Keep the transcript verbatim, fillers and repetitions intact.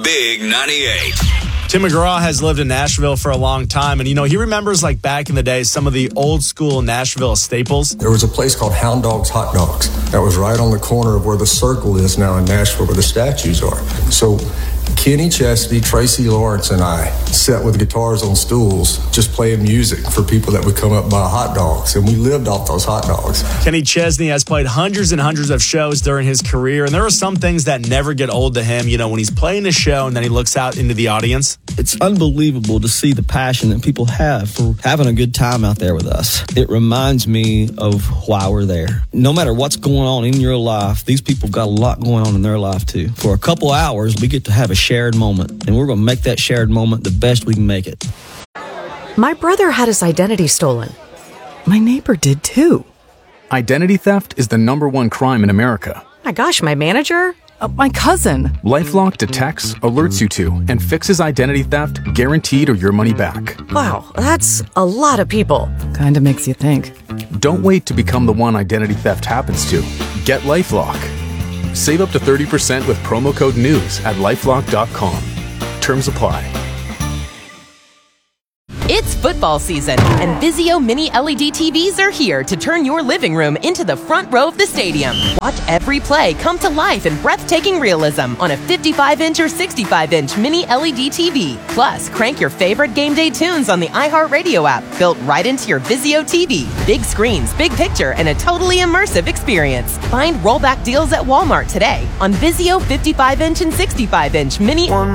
Big ninety-eight. Tim McGraw has lived in Nashville for a long time, and, you know, he remembers, like, back in the day, some of the old-school Nashville staples. There was a place called Hound Dog's Hot Dogs that was right on the corner of where the Circle is now in Nashville, where the statues are. So Kenny Chesney, Tracy Lawrence, and I sat with guitars on stools just playing music for people that would come up and buy hot dogs, and we lived off those hot dogs. Kenny Chesney has played hundreds and hundreds of shows during his career, and there are some things that never get old to him. You know, when he's playing a show and then he looks out into the audience. It's unbelievable to see the passion that people have for having a good time out there with us. It reminds me of why we're there. No matter what's going on in your life, these people got a lot going on in their life too. For a couple hours, we get to have a shared moment, and we're going to make that shared moment the best we can make it. My brother had his identity stolen. My neighbor did too. Identity theft is the number one crime in America. My gosh, my manager? Uh, my cousin. LifeLock detects, alerts you to, and fixes identity theft, guaranteed or your money back. Wow, that's a lot of people. Kinda makes you think. Don't wait to become the one identity theft happens to. Get LifeLock. Save up to thirty percent with promo code NEWS at lifelock dot com. Terms apply. It's football season, and Vizio Mini L E D T Vs are here to turn your living room into the front row of the stadium. Watch every play come to life in breathtaking realism on a fifty-five inch or sixty-five inch Mini L E D T V. Plus, crank your favorite game day tunes on the iHeartRadio app, built right into your Vizio T V. Big screens, big picture, and a totally immersive experience. Find rollback deals at Walmart today on Vizio fifty-five inch and sixty-five inch Mini...